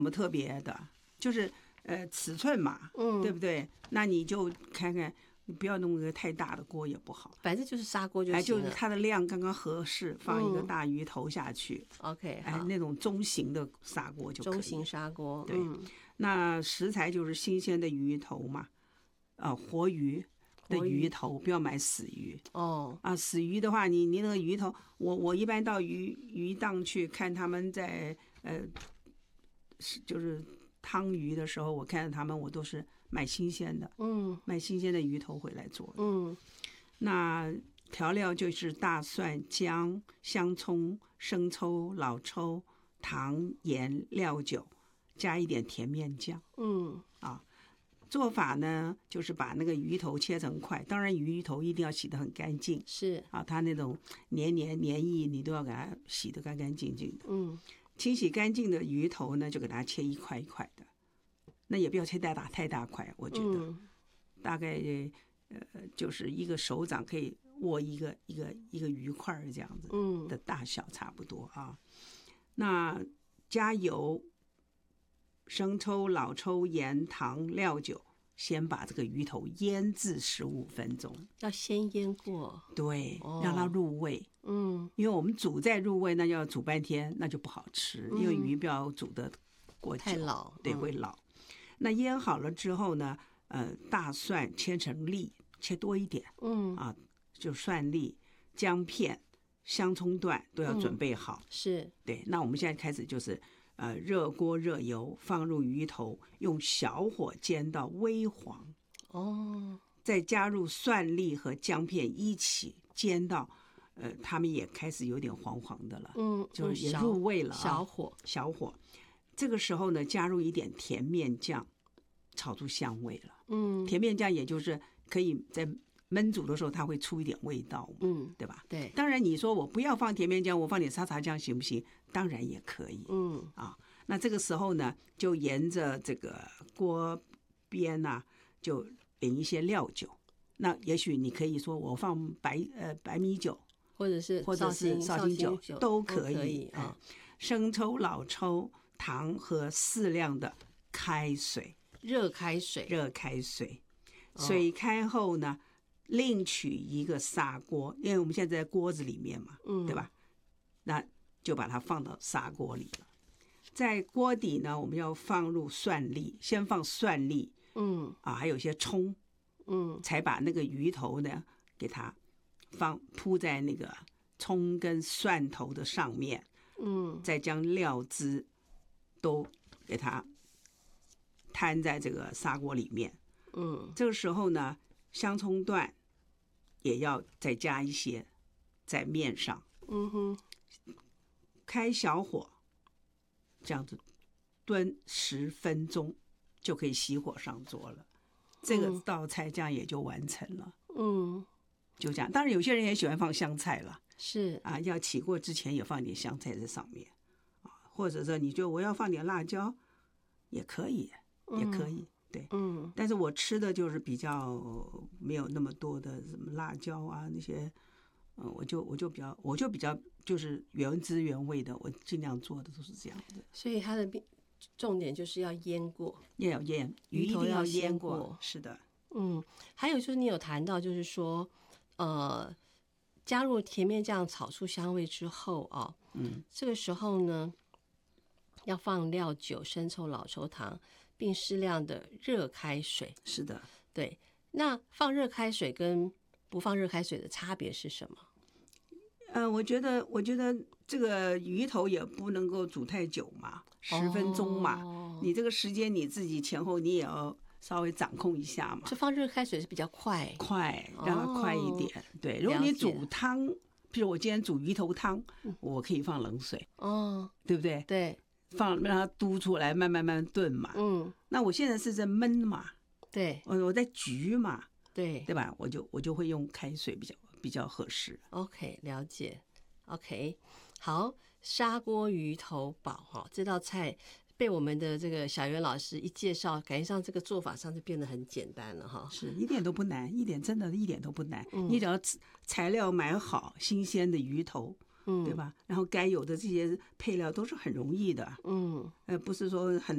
什么特别的，就是尺寸嘛，对不对？那你就看看，你不要弄个太大的锅也不好， 反正就是砂锅就行了。 就是它的量刚刚合适，放一个大鱼头下去。 OK， 那种中型的砂锅就可以。 中型砂锅， 对。那食材就是新鲜的鱼头嘛，活鱼的鱼头，不要买死鱼。死鱼的话，你那个鱼头，我一般到鱼档去看他们在就是汤鱼的时候，我看到他们，我都是买新鲜的，买新鲜的鱼头回来做的。那调料就是大蒜、姜、香葱、生抽、老抽、糖、盐、料酒，加一点甜面酱。做法呢，就是把那个鱼头切成块，当然鱼头一定要洗得很干净， 是它那种黏液你都要给它洗得干干净净的。清洗干净的鱼头呢，就给它切一块一块的，那也不要切太大块，我觉得大概就是一个手掌可以握一个鱼块这样子的大小差不多啊。那加油、生抽、老抽、盐、糖、料酒，先把这个鱼头腌制15分钟。 要先腌过， 对，让它入味。因为我们煮再入味，那要煮半天，那就不好吃，因为鱼不要煮得过久， 太老， 对，会老。那腌好了之后呢，大蒜切成粒，切多一点，就蒜粒、姜片、香葱段都要准备好。 是， 对。那我们现在开始就是热锅热油，放入鱼头，用小火煎到微黄。再加入蒜粒和姜片一起煎到它们也开始有点黄黄的了，就是也入味了。 小火。 这个时候呢，加入一点甜面酱，炒出香味了。甜面酱也就是可以在焖煮的时候，它会出一点味道，对吧？ 对。 当然，你说我不要放甜面酱，我放点沙茶酱行不行？当然也可以。那这个时候呢，就沿着这个锅边啊，就淋一些料酒。那也许你可以说我放白米酒，或者是绍兴酒都可以啊。生抽、老抽、糖和适量的开水，热开水。水开后呢，另取一个砂锅，因为我们现在在锅子里面嘛，对吧？那就把它放到砂锅里了。在锅底呢，我们要放入蒜粒，先放蒜粒，还有一些葱，才把那个鱼头呢给它铺在那个葱跟蒜头的上面，再将料汁都给它摊在这个砂锅里面，这个时候呢，香葱段也要再加一些在面上，开小火，这样子炖10分钟就可以熄火上桌了。这个道菜这样也就完成了。就这样。当然有些人也喜欢放香菜了， 是啊，要起锅之前也放一点香菜在上面啊，或者说你就我要放点辣椒也可以，也可以。对，但是我吃的就是比较没有那么多的什么辣椒啊那些，我就比较就是原汁原味的，我尽量做的都是这样的。 所以它的重点就是要腌过， 要腌，鱼一定要腌过，是的。 还有就是你有谈到，就是说，加入甜面酱炒出香味之后啊，这个时候呢，要放料酒、生抽、老抽、糖，并适量的热开水。 是的， 对。那放热开水跟不放热开水的差别是什么？ 我觉得这个鱼头也不能够煮太久嘛，10分钟嘛，你这个时间你自己前后你也要稍微掌控一下嘛。 就放热开水是比较快， 让它快一点。对，如果你煮汤，譬如我今天煮鱼头汤，我可以放冷水，对不对？ 对， 让它嘟出来，慢慢炖嘛。那我现在是在焖嘛， 对， 我在焗嘛， 对吧？我就会用开水比较合适。 OK， 了解。OK， 好，砂锅鱼头煲这道菜被我们的这个小袁老师一介绍，感觉上这个做法上就变得很简单了哈。 是一点都不难，真的一点都不难。你只要材料买好，新鲜的鱼头，对吧？然后该有的这些配料都是很容易的，不是说很